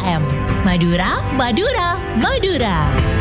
FM. Madura, Madura, Madura.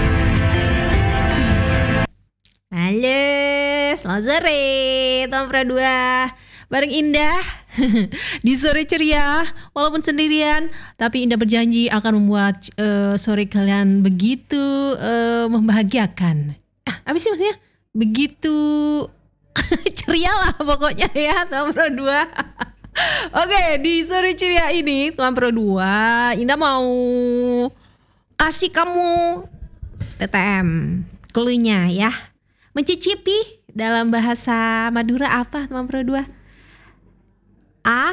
Halo, selamat sore teman Pro 2. Bareng Indah di sore ceria, walaupun sendirian, tapi Indah berjanji akan membuat sore kalian begitu membahagiakan. Apa sih maksudnya? Begitu ceria lah pokoknya ya teman Pro 2. Oke, di sore ceria ini teman Pro 2, Indah mau kasih kamu TTM cluenya ya. Mencicipi dalam bahasa Madura apa teman Pro 2? A.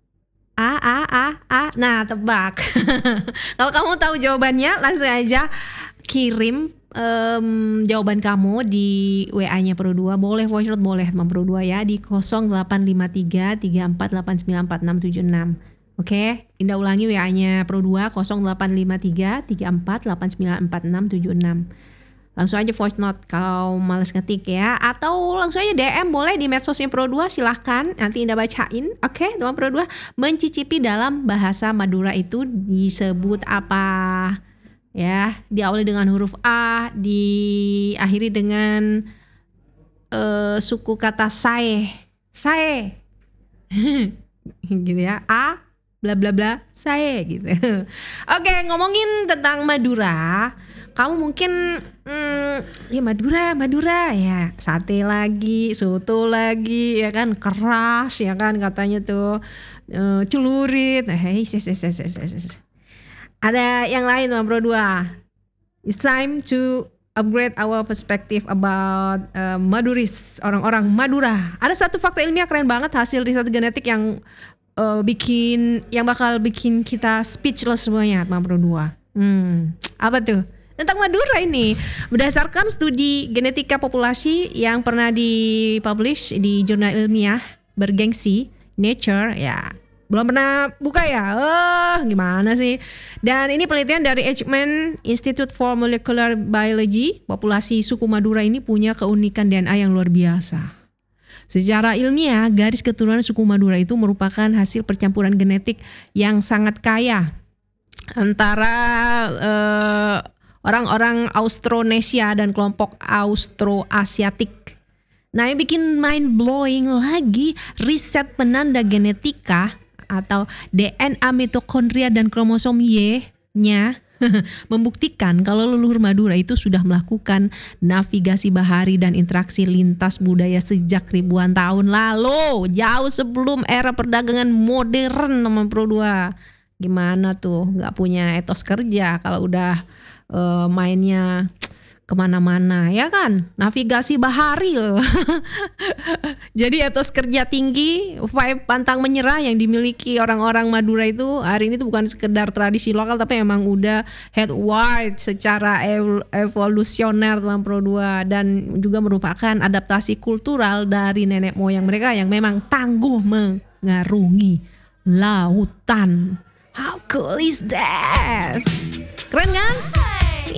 Nah, tebak. Kalau kamu tahu jawabannya, langsung aja kirim jawaban kamu di WA-nya Pro 2. Boleh voice note, boleh teman Pro 2 ya, di 0853 34894676. Oke, Indah ulangi WA-nya Pro 2 0853 34894676. Langsung aja voice note kalau males ngetik ya, atau langsung aja DM boleh di medsosnya Pro 2, silahkan nanti Indah bacain. Oke, teman Pro 2, mencicipi dalam bahasa Madura itu disebut apa? Ya, diawali dengan huruf A, diakhiri dengan suku kata sae, gitu ya, A bla bla bla sae gitu. Oke, ngomongin tentang Madura, kamu mungkin ya Madura ya, sate lagi, soto lagi ya kan, keras ya kan katanya tuh, celurit. Ada yang lain teman Pro 2. It's time to upgrade our perspective about Maduris, orang-orang Madura. Ada satu fakta ilmiah keren banget hasil riset genetik yang bakal bikin kita speechless semuanya teman Pro 2. Apa tuh? Tentang Madura ini. Berdasarkan studi genetika populasi yang pernah dipublish di jurnal ilmiah bergengsi Nature ya. Belum pernah buka ya? Gimana sih? Dan ini penelitian dari Eijkman Institute for Molecular Biology. Populasi suku Madura ini punya keunikan DNA yang luar biasa. Secara ilmiah, garis keturunan suku Madura itu merupakan hasil percampuran genetik yang sangat kaya antara orang-orang Austronesia dan kelompok Austroasiatik. Nah, yang bikin mind blowing lagi, riset penanda genetika atau DNA mitokondria dan kromosom Y-nya membuktikan kalau leluhur Madura itu sudah melakukan navigasi bahari dan interaksi lintas budaya sejak ribuan tahun lalu, jauh sebelum era perdagangan modern teman Pro 2. Gimana tuh gak punya etos kerja kalau udah mainnya kemana-mana ya kan, navigasi bahari loh. Jadi etos kerja tinggi, vibe pantang menyerah yang dimiliki orang-orang Madura itu hari ini tuh bukan sekedar tradisi lokal, tapi emang udah headward secara evolusioner teman Pro 2, dan juga merupakan adaptasi kultural dari nenek moyang mereka yang memang tangguh mengarungi lautan. How cool is that? Keren kan?